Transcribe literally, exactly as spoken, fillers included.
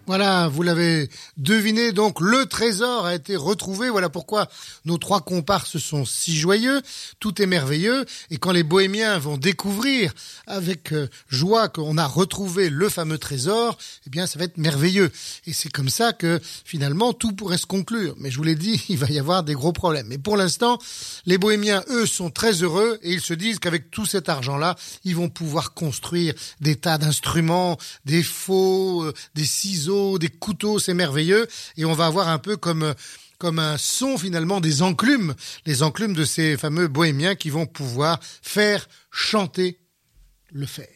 Voilà, vous l'avez deviné, donc le trésor a été retrouvé. Voilà pourquoi nos trois comparses sont si joyeux. Tout est merveilleux. Et quand les bohémiens vont découvrir avec euh, joie qu'on a retrouvé le fameux trésor, eh bien ça va être merveilleux. Et c'est comme ça que finalement tout pourrait se conclure. Mais je vous l'ai dit, il va y avoir des gros problèmes. Mais pour l'instant, les bohémiens, eux, sont très heureux et ils se disent qu'avec tout cet argent-là, ils vont pouvoir construire des tas d'instruments, des faux, euh, des ciseaux, des couteaux, c'est merveilleux, et on va avoir un peu comme comme un son finalement des enclumes, les enclumes de ces fameux bohémiens qui vont pouvoir faire chanter le fer.